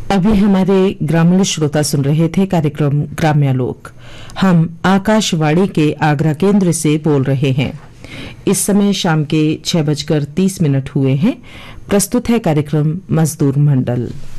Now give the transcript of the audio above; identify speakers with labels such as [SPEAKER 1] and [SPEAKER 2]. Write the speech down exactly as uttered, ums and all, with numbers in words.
[SPEAKER 1] अभी हमारे ग्रामीण श्रोता सुन रहे थे कार्यक्रम ग्राम्यालोक। हम आकाशवाणी के आगरा केंद्र से बोल रहे हैं। इस समय शाम के छह बजकर तीस मिनट हुए हैं। प्रस्तुत है कार्यक्रम मजदूर मंडल।